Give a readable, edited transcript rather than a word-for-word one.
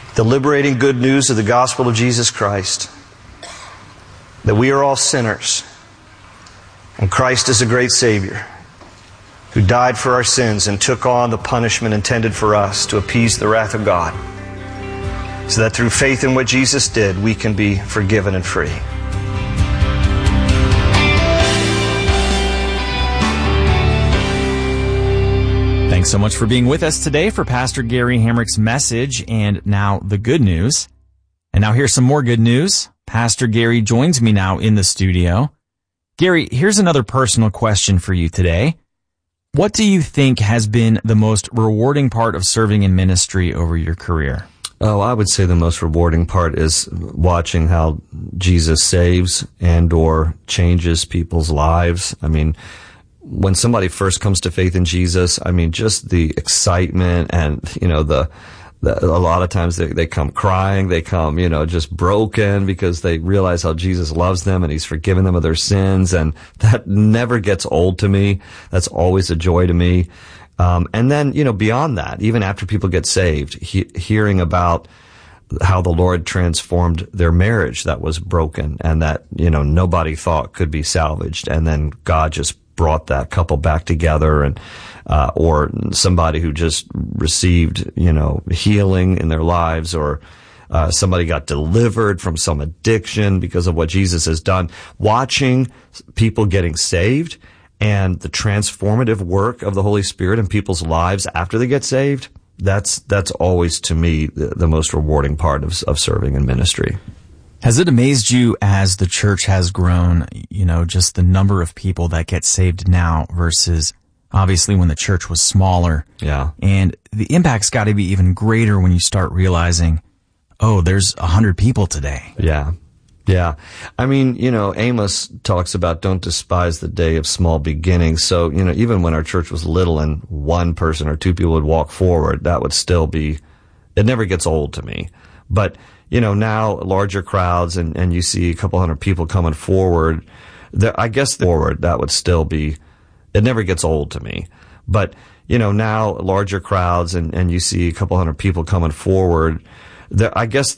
the liberating good news of the gospel of Jesus Christ, that we are all sinners, and Christ is a great Savior who died for our sins and took on the punishment intended for us to appease the wrath of God, so that through faith in what Jesus did, we can be forgiven and free. Thanks so much for being with us today for Pastor Gary Hamrick's message and now the good news. And now here's some more good news. Pastor Gary joins me now in the studio. Gary, here's another personal question for you today. What do you think has been the most rewarding part of serving in ministry over your career? Oh, I would say the most rewarding part is watching how Jesus saves and or changes people's lives. I mean, when somebody first comes to faith in Jesus, I mean, just the excitement and, a lot of times they come crying, they come, just broken because they realize how Jesus loves them and He's forgiven them of their sins. And that never gets old to me. That's always a joy to me. And then, beyond that, even after people get saved, hearing about how the Lord transformed their marriage that was broken and that, nobody thought could be salvaged. And then God just brought that couple back together, and or somebody who just received, healing in their lives, or somebody got delivered from some addiction because of what Jesus has done. Watching people getting saved and the transformative work of the Holy Spirit in people's lives after they get saved, that's always, to me, the most rewarding part of serving in ministry. Has it amazed you as the church has grown, just the number of people that get saved now versus obviously when the church was smaller? Yeah. And the impact's got to be even greater when you start realizing, oh, there's 100 people today. Yeah. Yeah. I mean, Amos talks about don't despise the day of small beginnings. So, even when our church was little and one person or two people would walk forward, that would still be, it never gets old to me. But, now larger crowds and you see a couple hundred people coming forward, that would still be, it never gets old to me. But, now larger crowds and you see a couple hundred people coming forward, I guess